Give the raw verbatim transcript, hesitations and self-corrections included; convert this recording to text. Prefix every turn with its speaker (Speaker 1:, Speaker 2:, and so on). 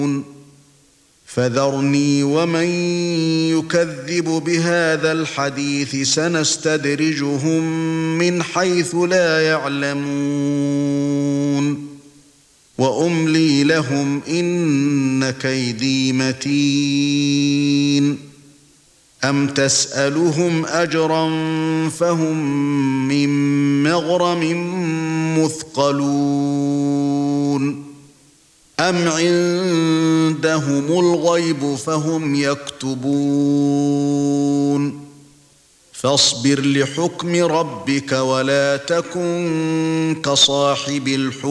Speaker 1: فذرني ومن يكذب بهذا الحديث سنستدرجهم من حيث لا يعلمون وأملي لهم إن كيدي متين أم تسألهم أجرا فهم من مغرم مثقلون أم عندهم الغيب فهم يكتبون فاصبر لحكم ربك ولا تكن كصاحب الحوت